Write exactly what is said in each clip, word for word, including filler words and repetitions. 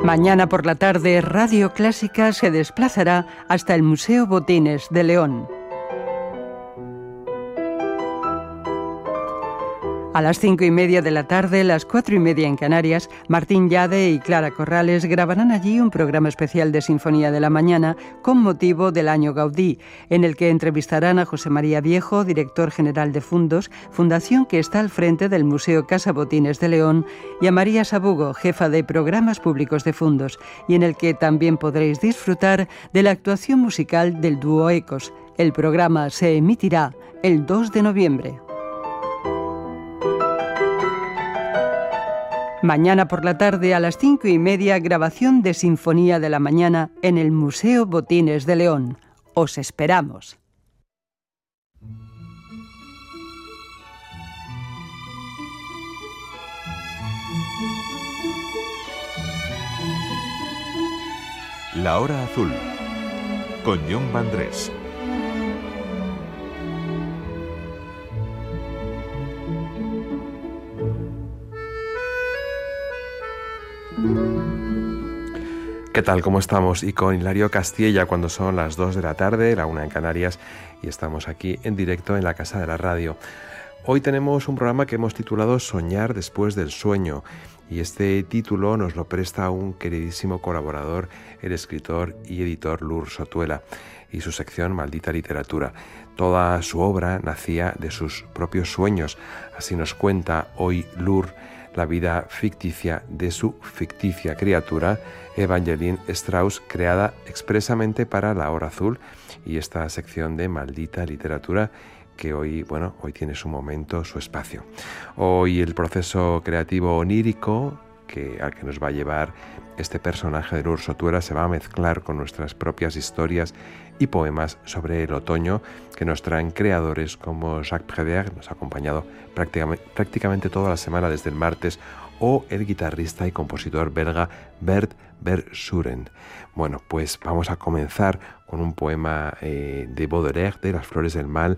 Mañana por la tarde, Radio Clásica se desplazará hasta el Museo Botines de León. A las cinco y media de la tarde, las cuatro y media en Canarias, Martín Yade y Clara Corrales grabarán allí un programa especial de Sinfonía de la Mañana con motivo del Año Gaudí, en el que entrevistarán a José María Viejo, director general de Fundos, fundación que está al frente del Museo Casa Botines de León, y a María Sabugo, jefa de Programas Públicos de Fundos, y en el que también podréis disfrutar de la actuación musical del dúo Ecos. El programa se emitirá el dos de noviembre. Mañana por la tarde a las cinco y media, grabación de Sinfonía de la Mañana en el Museo Botines de León. Os esperamos. La Hora Azul, con Jon Vandrés. ¿Qué tal? ¿Cómo estamos? Y con Hilario Castilla cuando son las dos de la tarde, la una en Canarias, y estamos aquí en directo en la Casa de la Radio. Hoy tenemos un programa que hemos titulado Soñar después del sueño, y este título nos lo presta un queridísimo colaborador, el escritor y editor Lur Sotuela, y su sección Maldita Literatura. Toda su obra nacía de sus propios sueños, así nos cuenta hoy Lur la vida ficticia de su ficticia criatura, Evangeline Strauss, creada expresamente para La Hora Azul y esta sección de Maldita Literatura que hoy, bueno, hoy tiene su momento, su espacio. Hoy el proceso creativo onírico que, al que nos va a llevar este personaje de Lur Sotuela se va a mezclar con nuestras propias historias y poemas sobre el otoño que nos traen creadores como Jacques Prévert, que nos ha acompañado prácticamente, prácticamente toda la semana desde el martes, o el guitarrista y compositor belga Bert Versuren. Bueno, pues vamos a comenzar con un poema eh, de Baudelaire, de Las Flores del Mal,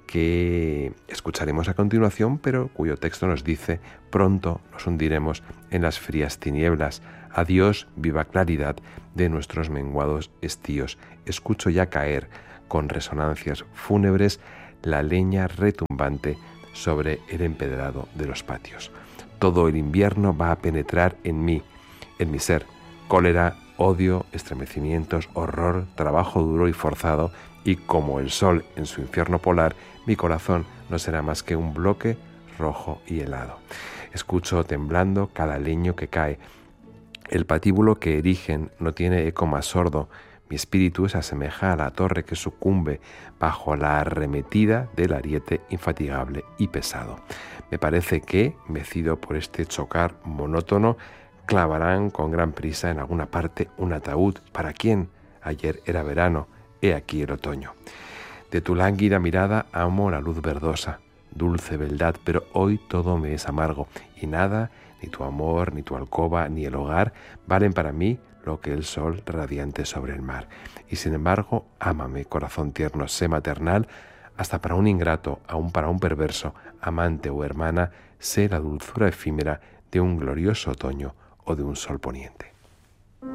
que escucharemos a continuación, pero cuyo texto nos dice: pronto nos hundiremos en las frías tinieblas. Adiós, viva claridad de nuestros menguados estíos. Escucho ya caer con resonancias fúnebres la leña retumbante sobre el empedrado de los patios. Todo el invierno va a penetrar en mí, en mi ser. Cólera, odio, estremecimientos, horror, trabajo duro y forzado, y como el sol en su infierno polar, mi corazón no será más que un bloque rojo y helado. Escucho temblando cada leño que cae. El patíbulo que erigen no tiene eco más sordo. Mi espíritu se asemeja a la torre que sucumbe bajo la arremetida del ariete infatigable y pesado. Me parece que, mecido por este chocar monótono, clavarán con gran prisa en alguna parte un ataúd. ¿Para quién? Ayer era verano, he aquí el otoño. De tu lánguida mirada amo la luz verdosa, dulce beldad, pero hoy todo me es amargo, y nada, ni tu amor, ni tu alcoba, ni el hogar, valen para mí lo que el sol radiante sobre el mar. Y sin embargo, ámame, corazón tierno, sé maternal, hasta para un ingrato, aún para un perverso, amante o hermana, sé la dulzura efímera de un glorioso otoño o de un sol poniente.